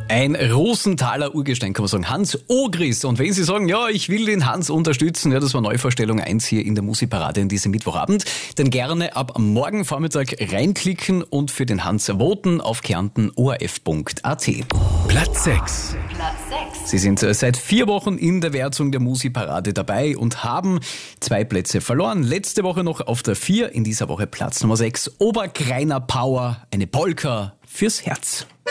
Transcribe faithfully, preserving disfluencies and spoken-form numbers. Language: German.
Ein Rosenthaler Urgestein, kann man sagen. Hans Ogris. Und wenn Sie sagen, ja, ich will den Hans unterstützen, ja, das war Neuvorstellung eins hier in der Musikparade in diesem Mittwochabend, dann gerne ab morgen Vormittag reinklicken und für den Hans voten auf kärnten o r f punkt a t. Platz sechs. Platz sechs. Sie sind seit vier Wochen in der Wertung der Musikparade dabei und haben zwei Plätze verloren. Letzte Woche noch auf der vier, in dieser Woche Platz Nummer sechs. Oberkreiner Power, eine Polka fürs Herz.